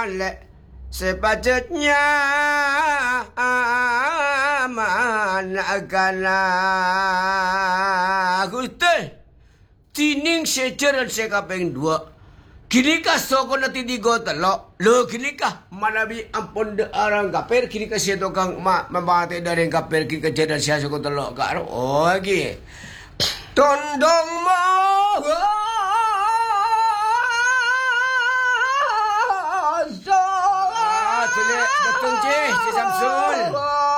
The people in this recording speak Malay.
le sepatutnya manakala Gusti tining sejaran sekaping 2 kini kah soko na tidigo talo lo kini kah manabi ampun de arang kapir kini kah siya kang mabate dari kapir kini kah jadan siya soko talo karo ogi tondong mo Datang je, si Samsul.